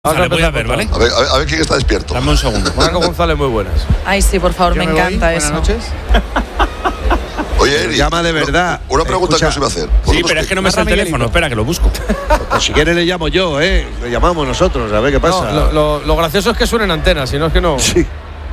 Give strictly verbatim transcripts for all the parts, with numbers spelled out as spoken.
González, voy a ver, ¿vale? A ver, a ver, a ver quién está despierto. Dame un segundo. Marco González, muy buenas. Ay, sí, por favor, me, me encanta eso. Buenas noches. Oye, Eri, llama de verdad. Una pregunta Escucha. que os iba a hacer. Sí, pero es que no me sale el teléfono. Espera, que lo busco. Pues si quiere le llamo yo, ¿eh? Le llamamos nosotros, a ver qué pasa. No, lo, lo, lo gracioso es que suenen antenas, si no es que no. Sí.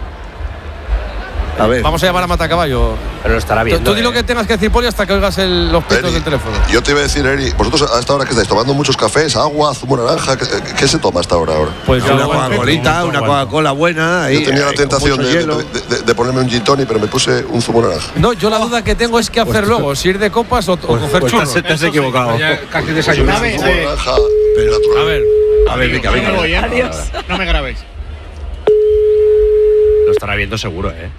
A ver. Vamos a llamar a Matacaballo. Pero lo estará viendo. Tú, tú di lo eh. que tengas que decir, Poli, hasta que oigas el, los pitos Eri, del teléfono. Yo te iba a decir, Eri, vosotros a esta hora que estáis tomando muchos cafés, agua, zumo naranja, ¿qué, qué se toma a esta hora ahora? Pues una yo Coca-Colita, una Coca-Cola buena. Ahí, Yo tenía la ahí, tentación con de, mucho hielo. de, de, de ponerme un gin tonic, pero me puse un zumo naranja. No, yo la duda que tengo es qué hacer luego, si ir de copas o, o coger pues churros. te has- te has equivocado. Casi desayunado. Un zumo naranja Pero, natural. A ver, a ver, venga, No me venga. voy, ¿eh? Adiós. No me grabéis. Lo estará viendo seguro, ¿eh?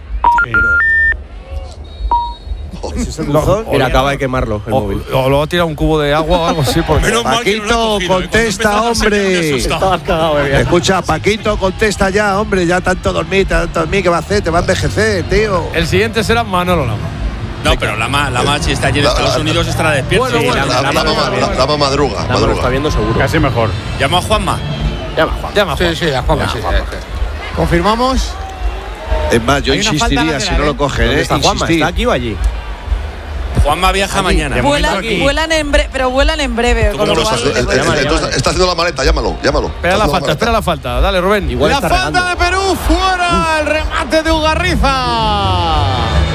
¿Ese es el buzón? Mira, acaba de quemarlo el o, móvil. o luego tira un cubo de agua o algo así. Porque Menos mal que no lo he Paquito, cogido, ¿eh? contesta, Cuando empezaba a ser, me hombre. asustaba. Estabas cagado, eh. Escucha, Paquito, contesta ya, hombre. Ya tanto dormir, tanto dormir, ¿qué va a hacer? Te va a envejecer, tío. el siguiente será Manolo Lama. No, pero Lama, Lama si está allí en La- Estados la- Unidos estará despierto. Bueno, Sí, bueno. Lama- La, la, Lama la, lo está la, viendo. la, la madruga, Lama lo madruga. está viendo seguro. Casi mejor. Llamo a Juanma. Llama, Juan. Llama, Sí, Juan. sí, a Juanma, sí, sí, sí. Confirmamos. Es más, yo Hay una falta insistiría si lateral, no lo ¿eh? cogen, ¿Dónde ¿eh? está Juanma? Insistir. ¿Está aquí o allí? Juanma viaja mañana. de Vuelan, momento aquí. vuelan en breve, pero vuelan en breve. ¿Tú con cómo lo lo cual Estás- le eh, puedes- eh, Llámale, entonces, llámale. está haciendo la maleta, llámalo, llámalo. Espera la Está haciendo falta, espera la falta. Dale, Rubén. Igual La está falta regando. de Perú, fuera el remate de Ugarriza.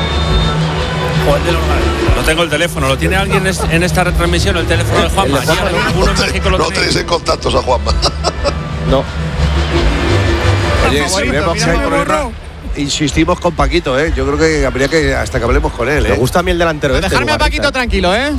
No tengo el teléfono. ¿Lo tiene alguien es- en esta retransmisión? El teléfono de Juanma. El de Juanma, Sí, uno en México lo No tenéis. tenéis en contactos a Juanma. No. Oye, si favorito, vemos que mira, hay me problema, borro. insistimos con Paquito, ¿eh? Yo creo que habría que hasta que hablemos con él, Me ¿eh? gusta a mí el delantero este. Dejarme a Ugarriza. Paquito tranquilo, ¿eh?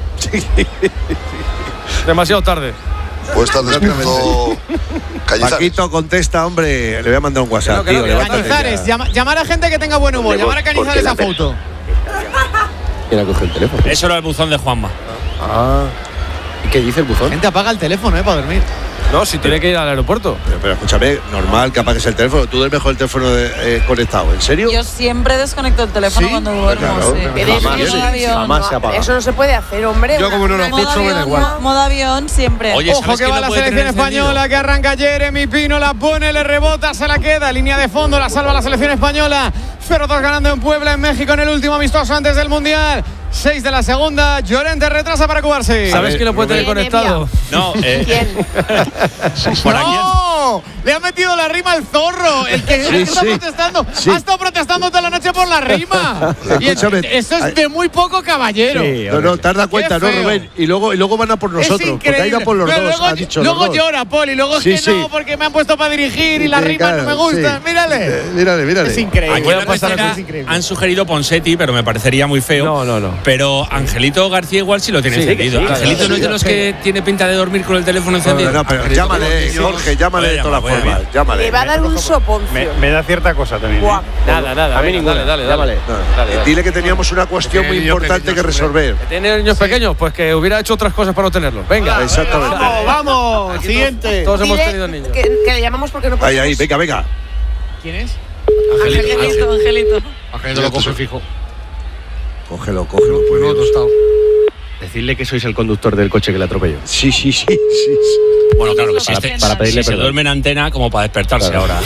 Demasiado tarde. Pues estás despierto Cañizares. Paquito, contesta, hombre. Le voy a mandar un WhatsApp, No, que no, tío. que levántate Cañizares, ya. llama- llamar a gente que tenga buen humor, llamar a Cañizares a foto. ¿Quién ha cogido el teléfono? Eso era el buzón de Juanma. Ah. ¿Y qué dice el buzón? Gente apaga el teléfono, ¿eh? Para dormir. No, si tiene que ir al aeropuerto. Pero, pero escúchame, normal que apagues el teléfono. Tú duermes con el teléfono de- eh, conectado. ¿En serio? Yo siempre desconecto el teléfono ¿Sí? cuando duermo. Claro, sí. pero Pero jamás, en modo avión. jamás se apaga. Eso no se puede hacer, hombre. Yo como no lo Modo escucho me da avión, igual. mo- modo avión siempre. Oye, Ojo ¿sabes que quién va lo la puede selección tener encendido? española, que arranca Jeremy Pino, la pone, le rebota, se la queda, línea de fondo, la salva la selección española. cero dos ganando en Puebla, en México, en el último amistoso antes del Mundial. seis de la segunda, Llorente retrasa para cubarse. ¿Sabes quién lo puede tener Rubén. conectado? No, eh, ¿Quién? ¿por aquí? ¡No! Le ha metido la rima al zorro. El que, el que está sí. protestando. Sí. Ha estado protestando toda la noche por la rima. Y Escúchame. eso es de muy poco caballero. Sí, No, no, te has dado cuenta, ¿no, feo. Rubén? Y luego, y luego van a por nosotros. Es Porque ahí increíble. van por los Pero dos, luego, ha dicho luego los dos. llora, Poli. Luego es Sí, que sí. no, porque me han puesto para dirigir y las Sí, rimas no claro, me gustan. sí. Mírale. Eh, mírale, mírale. Es increíble. Aquí Voy en a la pasar tercera es increíble. han sugerido Ponseti, pero me parecería muy feo. No, no, no. Pero Angelito García igual sí lo tiene Sí, encendido. sí, Angelito claro, no es de sí, los sí. que tiene pinta de dormir con el teléfono encendido. No, no, pero llámale, Jorge, llámale de Voy a todas llamar, voy a formas. llamar. Llámale. Le va a dar un soponcio. Me, me da cierta cosa también. Guau. Nada, nada. A mí venga, ninguna. Dale, dale, Llámale. dale. No, Dale, dale. Dile que teníamos una cuestión muy importante que resolver. ¿Tiene niños pequeños? Pues que hubiera hecho otras cosas para no tenerlos. Venga. Exactamente. Vamos, vamos. Siguiente. Todos hemos Dile tenido niños. que, que le llamamos porque no Ahí, podemos. ahí, venga, venga. ¿Quién es? Angelito, Angelito. Angelito lo coge fijo. Cógelo, cógelo. por Dios. Decidle que sois el conductor del coche que le atropelló. Sí, sí, sí, sí. sí. Bueno, claro que sí. Para- este- para pedirle si se perdón. duerme en antena como para despertarse Claro. ahora.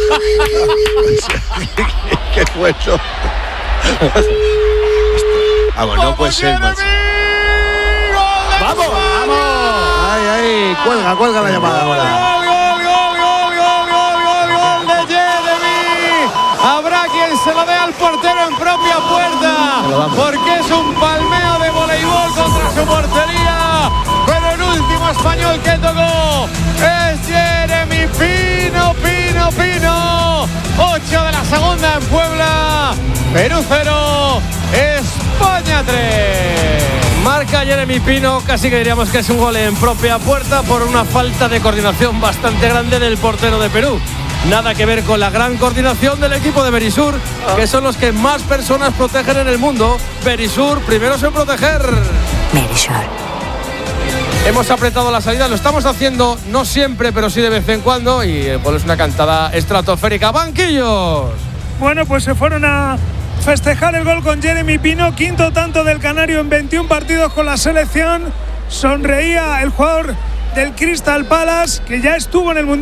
Qué bueno. Vamos, no puede ser más. ¡Vamos! ¡Vamos! Ay, ay, cuelga, cuelga la llamada ahora. Gol, gol, gol, gol, gol, gol, gol, gol de Jeremy. Habrá quien se lo dé al portero en propia puerta, porque es un palmeo de voleibol contra su portería. Pero el último español que tocó es Jeremy Pino, Pino, Pino. ocho de la segunda en Puebla. Perú cero, España tres. Marca Jeremy Pino, casi que diríamos que es un gol en propia puerta por una falta de coordinación bastante grande del portero de Perú. Nada que ver con la gran coordinación del equipo de Berisur, que son los que más personas protegen en el mundo. Berisur, primeros en proteger. Hemos apretado la salida, lo estamos haciendo no siempre, pero sí de vez en cuando. Y eh, pues es una cantada estratosférica. ¡Banquillos! Bueno, pues se fueron a festejar el gol con Jeremy Pino, quinto tanto del canario en veintiún partidos con la selección. Sonreía el jugador del Crystal Palace, que ya estuvo en el Mundial